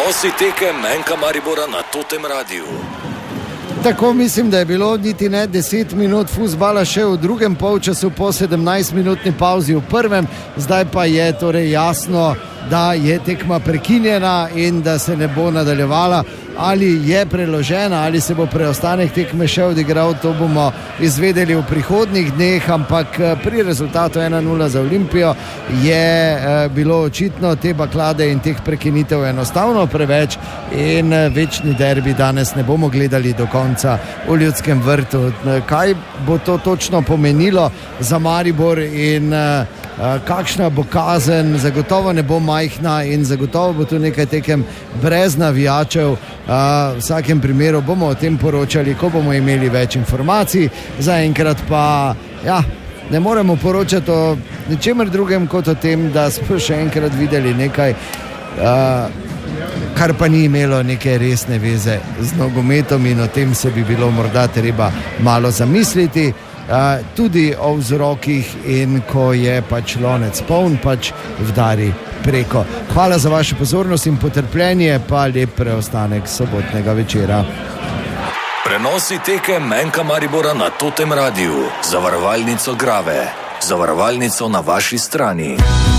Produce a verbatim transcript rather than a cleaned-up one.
Prenosi tekem Enka Maribora na Totem Radiu. Tako mislim, da je bilo niti ne deset minut fuzbala še v drugem polčasu po sedemnajstminutni pauzi v prvem. Zdaj pa je torej jasno, da je tekma prekinjena in da se ne bo nadaljevala. Ali je preložena, ali se bo preostanek tekme še odigral, to bomo izvedeli v prihodnjih dneh, ampak pri rezultatu ena nula za Olimpijo je bilo očitno te baklade in teh prekinitev enostavno preveč in večni derbi danes ne bomo gledali do konca v Ljudskem vrtu. Kaj bo to točno pomenilo za Maribor in kakšna bo kazen, zagotovo ne bo majhna in zagotovo bo tu nekaj tekem brez navijačev. V vsakem primeru bomo o tem poročali, ko bomo imeli več informacij. Zaenkrat pa ja, ne moremo poročati o ničemer drugem kot o tem, da smo še enkrat videli nekaj, kar pa ni imelo neke resne veze z nogometom in o tem se bi bilo morda treba malo zamisliti. Uh, tudi o vzrokih in ko je pač lonec poln, pač vdari preko. Hvala za vašo pozornost in potrpljenje, pa lep preostanek sobotnega večera. Prenosi tekem Enka Maribora na Totem Radiu. Zavarovalnico Grave. Zavarovalnico na vaši strani.